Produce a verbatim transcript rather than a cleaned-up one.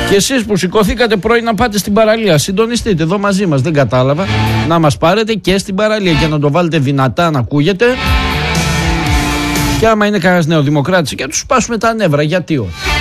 Και εσείς που σηκωθήκατε πρωί να πάτε στην παραλία, συντονιστείτε εδώ μαζί μας, δεν κατάλαβα. Να μας πάρετε και στην παραλία και να το βάλετε δυνατά να ακούγεται. Και άμα είναι κανένας νεοδημοκράτης και τους σπάσουμε τα νεύρα, γιατί όχι.